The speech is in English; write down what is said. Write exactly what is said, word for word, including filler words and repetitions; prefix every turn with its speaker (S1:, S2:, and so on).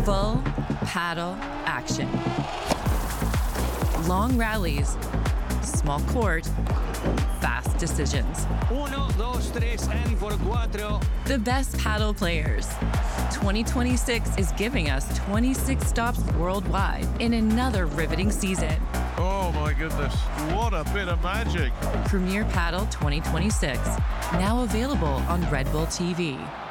S1: Full paddle action. Long rallies, small court, fast decisions.
S2: Uno, dos, tres, and for cuatro.
S1: The best paddle players. twenty twenty-six is giving us twenty-six stops worldwide in another riveting season.
S3: Oh my goodness, what a bit of magic.
S1: Premier Paddle twenty twenty-six, now available on Red Bull T V.